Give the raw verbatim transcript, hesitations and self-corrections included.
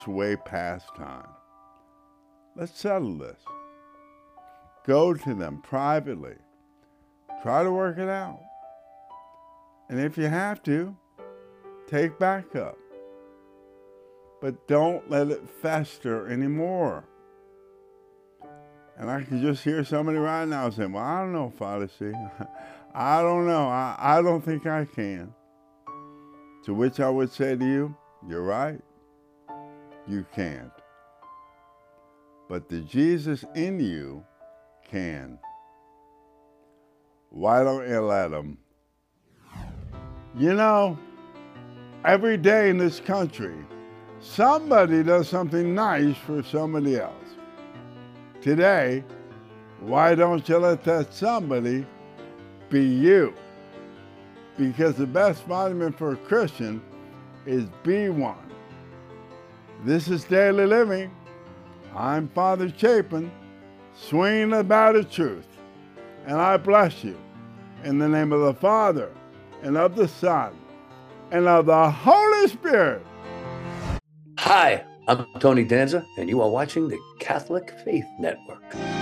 way past time. Let's settle this. Go to them privately. Try to work it out. And if you have to, take backup. But don't let it fester anymore. And I can just hear somebody right now saying, well, I don't know, Father C. I don't know. I, I don't think I can. To which I would say to you, you're right. You can't. But the Jesus in you can. Why don't you let him? You know, every day in this country, somebody does something nice for somebody else. Today, why don't you let that somebody be you? Because the best vitamin for a Christian is be one. This is Daily Living. I'm Father Chapin, swinging the bat of truth. And I bless you in the name of the Father, and of the Son, and of the Holy Spirit. Hi, I'm Tony Danza, and you are watching the Catholic Faith Network.